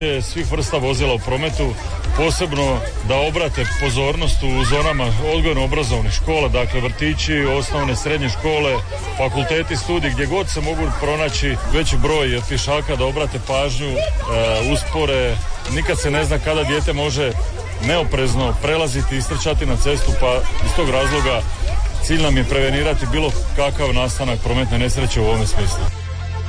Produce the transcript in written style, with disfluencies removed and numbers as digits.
svih vrsta vozila u prometu, posebno da obrate pozornost u zonama odgojno-obrazovnih škola, dakle vrtići, osnovne, srednje škole, fakulteti, studiji, gdje god se mogu pronaći veći broj pješaka, da obrate pažnju, uspore. Nikad se ne zna kada dijete može neoprezno prelaziti i istrčati na cestu, pa iz tog razloga cilj nam je prevenirati bilo kakav nastanak prometne nesreće u ovome smislu.